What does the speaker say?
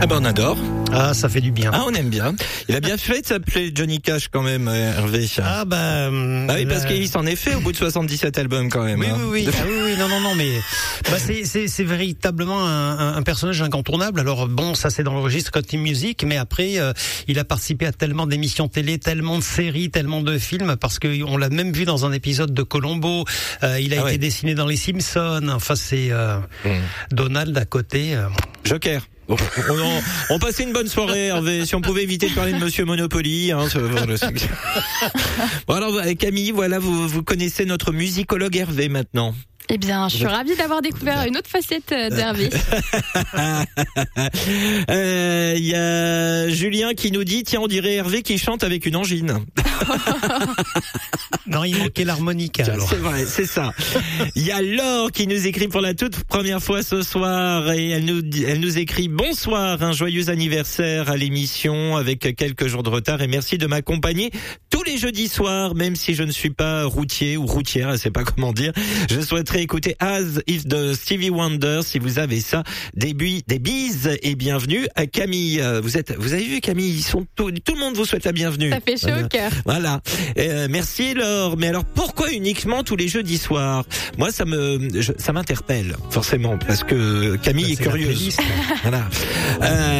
Ah ben on adore. Ah, ça fait du bien. Ah, on aime bien. Il a bien fait de s'appeler Johnny Cash quand même, Hervé. Ah oui, parce qu'il s'en est fait au bout de 77 albums quand même. Oui, hein. oui, oui. Ah, oui, non, mais c'est véritablement un personnage incontournable. Alors bon, ça c'est dans le registre country music, mais après il a participé à tellement d'émissions télé, tellement de séries, tellement de films, parce que on l'a même vu dans un épisode de Columbo. Il a été dessiné dans les Simpsons. Enfin, c'est Donald à côté. Joker. On passait une bonne soirée, Hervé. Si on pouvait éviter de parler de Monsieur Monopoly. Hein, bon alors Camille, voilà, vous connaissez notre musicologue Hervé maintenant. Eh bien, je suis ravie d'avoir découvert une autre facette d'Hervé. Il y a Julien qui nous dit, tiens, on dirait Hervé qui chante avec une angine. Non, il manquait l'harmonica. Alors. C'est vrai, c'est ça. Il y a Laure qui nous écrit pour la toute première fois ce soir et elle nous écrit bonsoir, un joyeux anniversaire à l'émission avec quelques jours de retard et merci de m'accompagner tous les jeudis soirs, même si je ne suis pas routier ou routière, je sais pas comment dire. Je souhaiterais écouter As If de Stevie Wonder si vous avez ça. Des bises et bienvenue à Camille. Vous avez vu Camille, tout le monde vous souhaite la bienvenue. Ça fait chaud au cœur. Voilà. Merci Laure. Mais alors pourquoi uniquement tous les jeudis soirs? Moi ça m'interpelle forcément parce que Camille est curieuse. Voilà.